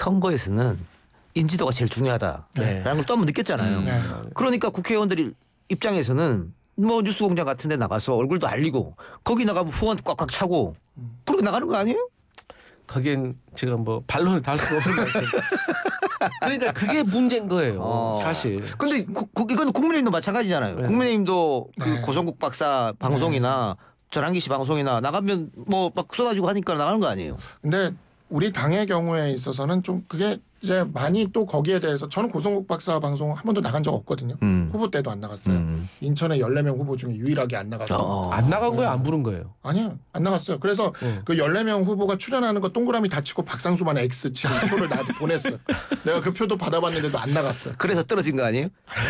선거에서는 인지도가 제일 중요하다라는 네. 걸 또 한 번 느꼈잖아요. 네. 그러니까 국회의원들이 입장에서는 뭐 뉴스공장 같은 데 나가서 얼굴도 알리고 거기 나가면 후원 꽉꽉 차고 그렇게 나가는 거 아니에요? 거긴 제가 뭐 반론을 다 할 수가 없는 것 같아요. 그러니까 그게 문제인 거예요. 사실. 근데 이건 국민의힘도 마찬가지잖아요. 네. 국민의힘도 그 네. 고성국 박사 방송이나 전환기 씨 방송이나 나가면 뭐 막 쏟아지고 하니까 나가는 거 아니에요? 근데 우리 당의 경우에 있어서는 좀 그게 이제 많이 또 거기에 대해서 저는 고성국 박사 방송 한 번도 나간 적 없거든요. 후보 때도 안 나갔어요. 인천에 14명 후보 중에 유일하게 안 나가서. 안 나간 거예요? 안 부른 거예요? 아니요. 안 나갔어요. 그래서 그 14명 후보가 출연하는 거 동그라미 다 치고 박상수만 X 치는 표를 나한테 보냈어요. 내가 그 표도 받아봤는데도 안 나갔어요. 그래서 떨어진 거 아니에요?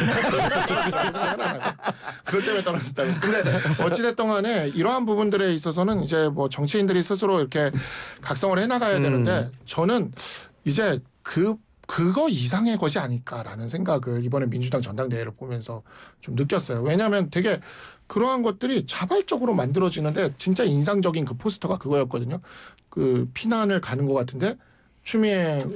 그것 때문에 떨어졌다고. 근데 어찌됐든 간에 이러한 부분들에 있어서는 이제 뭐 정치인들이 스스로 이렇게 각성을 해나가야 되는데 저는 이제 그거 이상의 것이 아닐까라는 생각을 이번에 민주당 전당대회를 보면서 좀 느꼈어요. 왜냐하면 되게 그러한 것들이 자발적으로 만들어지는데 진짜 인상적인 그 포스터가 그거였거든요. 그 피난을 가는 것 같은데 최민희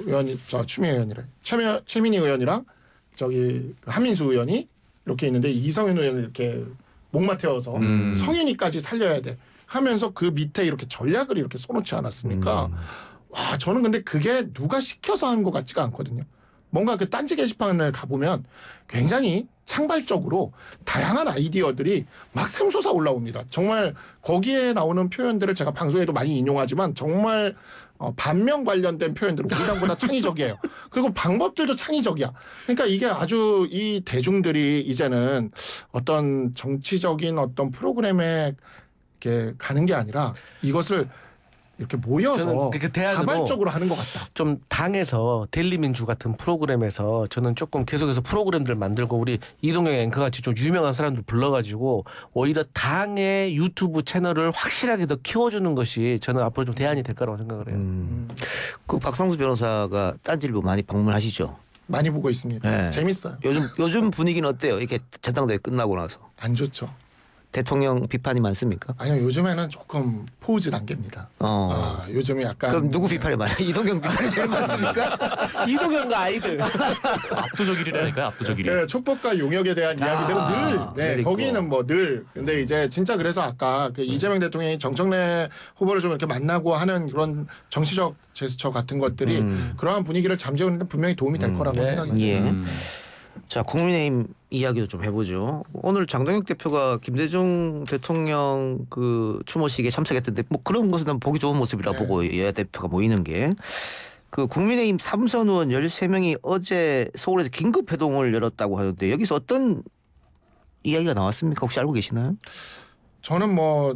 의원이랑 저기 한민수 의원이 이렇게 있는데 이성윤 의원을 이렇게 목마 태워서 성윤이까지 살려야 돼 하면서 그 밑에 이렇게 전략을 이렇게 써놓지 않았습니까? 와, 저는 근데 그게 누가 시켜서 한 것 같지가 않거든요. 뭔가 그 딴지 게시판을 가보면 굉장히 창발적으로 다양한 아이디어들이 막 샘솟아 올라옵니다. 정말 거기에 나오는 표현들을 제가 방송에도 많이 인용하지만 정말 반면 관련된 표현들은 우리 당보다 창의적이에요. 그리고 방법들도 창의적이야. 그러니까 이게 아주 이 대중들이 이제는 어떤 정치적인 어떤 프로그램에 이렇게 가는 게 아니라 이것을 이렇게 모여서 자발적으로 하는 것 같다. 좀 당에서 델리민주 같은 프로그램에서 저는 조금 계속해서 프로그램들 만들고 우리 이동영 앵커 같이 좀 유명한 사람들 불러가지고 오히려 당의 유튜브 채널을 확실하게 더 키워주는 것이 저는 앞으로 좀 대안이 될 거라고 생각을 해요. 그 박상수 변호사가 딴지일보 많이 방문하시죠? 많이 보고 있습니다. 네. 재밌어요. 요즘 분위기는 어때요? 이렇게 전당대회 끝나고 나서 안 좋죠. 대통령 비판이 많습니까? 아니요, 요즘에는 조금 포즈 단계입니다. 요즘에 약간. 그럼 누구 비판이 많아요? 이동영 비판이 제일 많습니까? 이동영과 아이들. 압도적 1위라니까요. 압도적 1위. 네, 촉법과 용역에 대한 이야기들은 늘 거기는 뭐 늘. 근데 이제 진짜 그래서 아까 그 이재명 대통령이 정청래 후보를 좀 이렇게 만나고 하는 그런 정치적 제스처 같은 것들이 그러한 분위기를 잠재우는데 분명히 도움이 될 거라고 생각이 듭니다. 예. 자, 국민의힘 이야기도 좀 해보죠. 오늘 장동혁 대표가 김대중 대통령 그 추모식에 참석했던데 뭐 그런 것은 보기 좋은 모습이라 보고 여야 대표가 모이는 게 그 국민의힘 3선 의원 13명이 어제 서울에서 긴급 회동을 열었다고 하는데 여기서 어떤 이야기가 나왔습니까? 혹시 알고 계시나요? 저는 뭐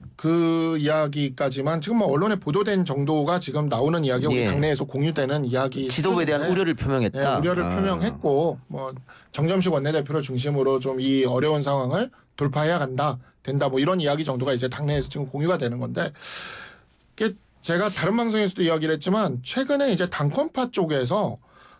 그 이야기까지만 지금 뭐 언론에 보도된 정도가 지금 나오는 이야기가 우리 당내에서 공유되는 이야기 지도부에 대한 우려를 표명했다. 네, 우려를 표명했고 뭐 정점식 원내대표를 중심으로 좀 이 어려운 상황을 돌파해야 된다 뭐 이런 이야기 정도가 이제 당내에서 지금 공유가 되는 건데 제가 다른 방송에서도 이야기를 했지만 최근에 이제 당권파 쪽에서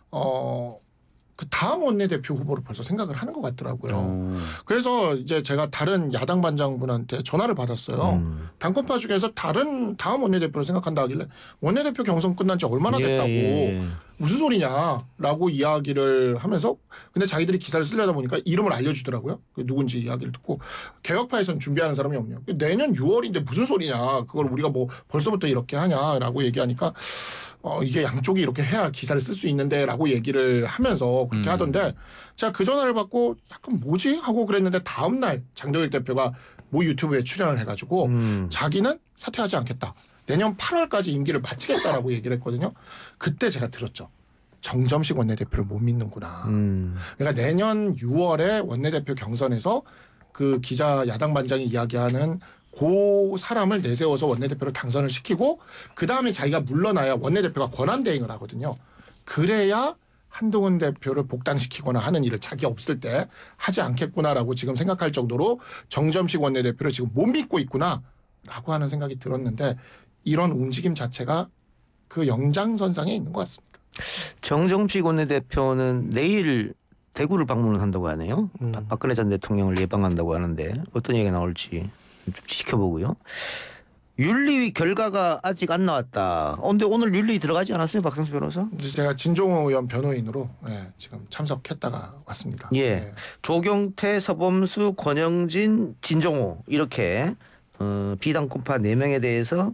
그 다음 원내대표 후보를 벌써 생각을 하는 것 같더라고요. 그래서 이제 제가 다른 야당 반장분한테 전화를 받았어요. 당권파 중에서 다음 원내대표를 생각한다 하길래 원내대표 경선 끝난 지 얼마나 됐다고 무슨 소리냐라고 이야기를 하면서 근데 자기들이 기사를 쓰려다 보니까 이름을 알려주더라고요. 누군지 이야기를 듣고 개혁파에서는 준비하는 사람이 없네요. 내년 6월인데 무슨 소리냐. 그걸 우리가 뭐 벌써부터 이렇게 하냐라고 얘기하니까 이게 양쪽이 이렇게 해야 기사를 쓸 수 있는데 라고 얘기를 하면서 그렇게 하던데 제가 그 전화를 받고 약간 뭐지? 하고 그랬는데 다음날 장동혁 대표가 모 유튜브에 출연을 해가지고 자기는 사퇴하지 않겠다. 내년 8월까지 임기를 마치겠다라고 얘기를 했거든요. 그때 제가 들었죠. 정점식 원내대표를 못 믿는구나. 그러니까 내년 6월에 원내대표 경선에서 그 기자 야당 반장이 이야기하는 그 사람을 내세워서 원내대표를 당선을 시키고 그다음에 자기가 물러나야 원내대표가 권한대행을 하거든요. 그래야 한동훈 대표를 복당시키거나 하는 일을 자기 없을 때 하지 않겠구나라고 지금 생각할 정도로 정점식 원내대표를 지금 못 믿고 있구나라고 하는 생각이 들었는데 이런 움직임 자체가 그 연장선상에 있는 것 같습니다. 정점식 원내대표는 내일 대구를 방문을 한다고 하네요. 박근혜 전 대통령을 예방한다고 하는데 어떤 얘기가 나올지 좀 지켜보고요. 윤리위 결과가 아직 안 나왔다. 근데 오늘 윤리 들어가지 않았어요, 박상수 변호사? 이제 제가 진종호 의원 변호인으로 지금 참석했다가 왔습니다. 예. 조경태, 서범수, 권영진, 진종호 이렇게 비당권파 4명에 대해서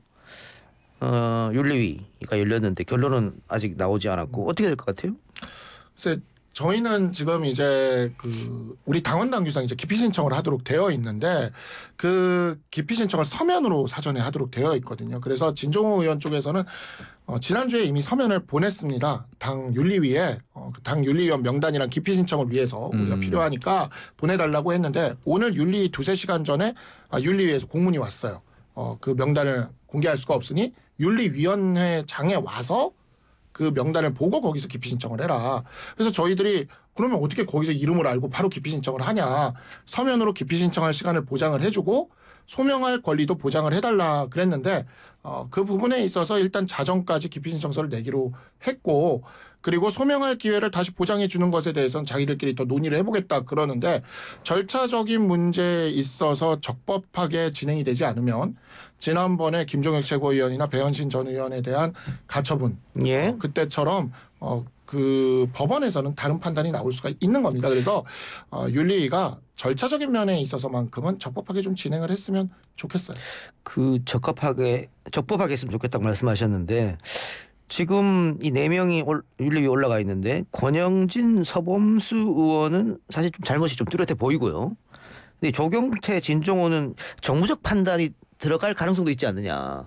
윤리위가 열렸는데 결론은 아직 나오지 않았고 어떻게 될 것 같아요? 글쎄 저희는 지금 이제 그 우리 당원 당규상 이제 기피 신청을 하도록 되어 있는데 그 기피 신청을 서면으로 사전에 하도록 되어 있거든요. 그래서 진종호 의원 쪽에서는 지난주에 이미 서면을 보냈습니다. 당 윤리위에 당 윤리위원 명단이랑 기피 신청을 위해서 우리가 필요하니까 보내달라고 했는데 오늘 윤리 2-3시간 전에 윤리위에서 공문이 왔어요. 그 명단을 공개할 수가 없으니 윤리위원회장에 와서 그 명단을 보고 거기서 기피 신청을 해라. 그래서 저희들이 그러면 어떻게 거기서 이름을 알고 바로 기피 신청을 하냐. 서면으로 기피 신청할 시간을 보장을 해주고 소명할 권리도 보장을 해달라 그랬는데 그 부분에 있어서 일단 자정까지 기피 신청서를 내기로 했고 그리고 소명할 기회를 다시 보장해 주는 것에 대해서는 자기들끼리 더 논의를 해보겠다 그러는데 절차적인 문제에 있어서 적법하게 진행이 되지 않으면 지난번에 김종혁 최고위원이나 배현신 전 의원에 대한 가처분 예. 그때처럼 그 법원에서는 다른 판단이 나올 수가 있는 겁니다. 그래서 윤리위가 절차적인 면에 있어서만큼은 적법하게 좀 진행을 했으면 좋겠어요. 그 적법하게 했으면 좋겠다고 말씀하셨는데 지금 이 4명이 윤리위에 올라가 있는데 권영진, 서범수 의원은 사실 좀 잘못이 좀 뚜렷해 보이고요. 근데 조경태, 진종호는 정무적 판단이 들어갈 가능성도 있지 않느냐.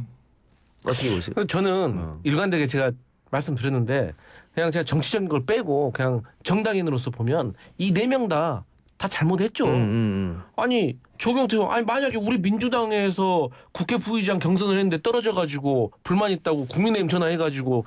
어떻게 보세요? 그래서 저는 일관되게 제가 말씀드렸는데 그냥 제가 정치적인 걸 빼고 그냥 정당인으로서 보면 이 4명 다 잘못했죠. 아니 조경태 의원 아니 만약에 우리 민주당에서 국회 부의장 경선을 했는데 떨어져가지고 불만 있다고 국민의힘 전화해가지고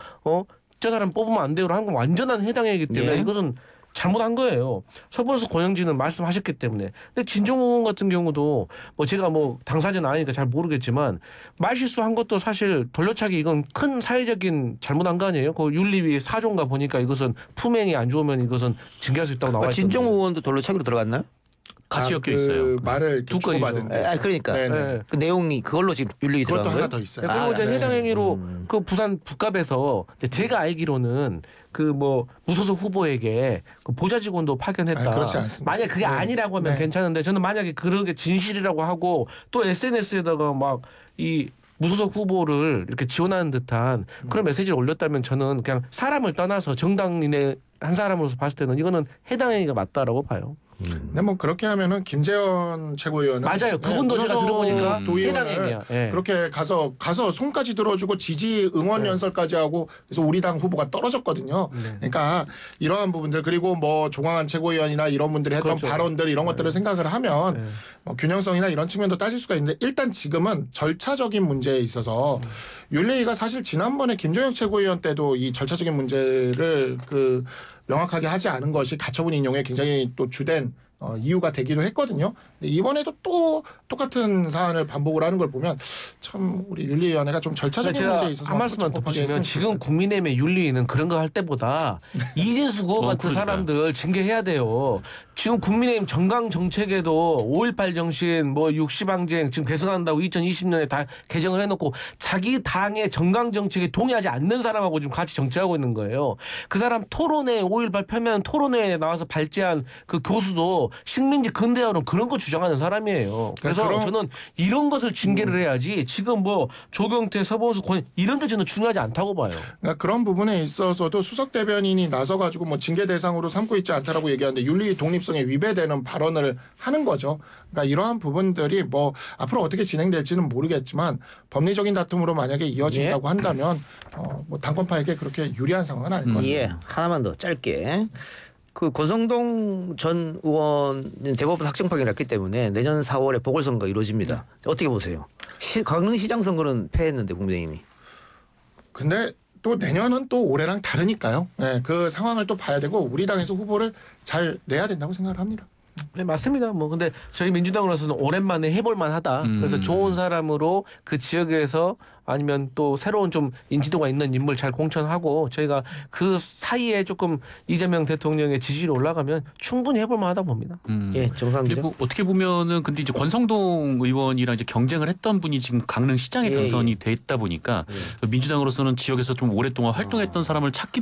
저 사람 뽑으면 안 돼요라는 건 완전한 해당이기 때문에 예. 이것은 잘못한 거예요. 서범수 권영진은 말씀하셨기 때문에. 근데 진종호 의원 같은 경우도 뭐 제가 뭐 당사자는 아니니까 잘 모르겠지만 말실수한 것도 사실 돌려차기 이건 큰 사회적인 잘못한 거 아니에요? 그 윤리위 4조인가 보니까 이것은 품행이 안 좋으면 이것은 징계할 수 있다고 나와 있던데. 진종호 의원도 돌려차기로 들어갔나요? 같이 엮여 그 있어요. 말을 두 주고받은 건이죠. 데서. 그러니까 네네. 그 내용이 그걸로 지금 윤리위 그것도 들어간 하나 거예요? 더 있어요. 그리고 이제 네. 해당 행위로 그 부산 북갑에서 이제 제가 알기로는 그 뭐 무소속 후보에게 그 보좌 직원도 파견했다. 그렇지 않습니다. 만약 그게 네. 아니라고 하면 네. 괜찮은데 저는 만약에 그게 진실이라고 하고 또 SNS에다가 막 이 무소속 후보를 이렇게 지원하는 듯한 그런 메시지를 올렸다면 저는 그냥 사람을 떠나서 정당인의 한 사람으로서 봤을 때는 이거는 해당 행위가 맞다라고 봐요. 근데 뭐 그렇게 하면은 김재원 최고위원은 맞아요. 그분도 제가 들어보니까 해당 도의원을 행위야. 예. 그렇게 가서 손까지 들어주고 지지 응원 네. 연설까지 하고 그래서 우리 당 후보가 떨어졌거든요. 네. 그러니까 이러한 부분들 그리고 뭐 조광한 최고위원이나 이런 분들이 했던 그렇죠. 발언들 이런 것들을 생각을 하면 네. 뭐 균형성이나 이런 측면도 따질 수가 있는데 일단 지금은 절차적인 문제에 있어서 윤리위가 사실 지난번에 김종혁 최고위원 때도 이 절차적인 문제를 그 명확하게 하지 않은 것이 가처분 인용에 굉장히 또 주된 이유가 되기도 했거든요. 근데 이번에도 또 똑같은 사안을 반복을 하는 걸 보면 참 우리 윤리위원회가 좀 절차적인 제가 문제에 있어서 한 말씀만 덧붙이면 지금 국민의힘의 윤리위는 그런 거 할 때보다 이진수 의원 같은 그러니까요. 사람들 징계해야 돼요. 지금 국민의힘 정강 정책에도 5.18 정신 뭐 60항쟁 지금 개선한다고 2020년에 다 개정을 해놓고 자기 당의 정강 정책에 동의하지 않는 사람하고 지금 같이 정치하고 있는 거예요. 그 사람 토론회 5.18 펴면 토론회에 나와서 발제한 그 교수도 식민지 근대화론 그런 거 주장하는 사람이에요. 그래서 저는 이런 것을 징계를 해야지 지금 뭐 조경태, 서범수, 권 이런 게 저는 중요하지 않다고 봐요. 그러니까 그런 부분에 있어서도 수석 대변인이 나서가지고 뭐 징계 대상으로 삼고 있지 않다라고 얘기하는데 윤리 독립성에 위배되는 발언을 하는 거죠. 그러니까 이러한 부분들이 뭐 앞으로 어떻게 진행될지는 모르겠지만 법리적인 다툼으로 만약에 이어진다고 한다면 뭐 당권파에게 그렇게 유리한 상황은 아닐 것 같습니다. 예, 하나만 더 짧게. 그 권성동 전 의원은 대법원 확정 판결이 났기 때문에 내년 4월에 보궐선거가 이루어집니다. 어떻게 보세요? 강릉시장 선거는 패했는데 국민의힘이. 근데 또 내년은 또 올해랑 다르니까요. 네, 그 상황을 또 봐야 되고 우리 당에서 후보를 잘 내야 된다고 생각을 합니다. 네, 맞습니다. 뭐 근데 저희 민주당으로서는 오랜만에 해볼 만하다. 그래서 좋은 사람으로 그 지역에서 아니면 또 새로운 좀 인지도가 있는 인물 잘 공천하고 저희가 그 사이에 조금 이재명 대통령의 지지율이 올라가면 충분히 해볼 만하다 봅니다. 예, 정상 기자. 그리고 어떻게 보면은 근데 이제 권성동 의원이랑 이제 경쟁을 했던 분이 지금 강릉시장에 예, 당선이 됐다 보니까 민주당으로서는 지역에서 좀 오랫동안 활동했던 사람을 찾기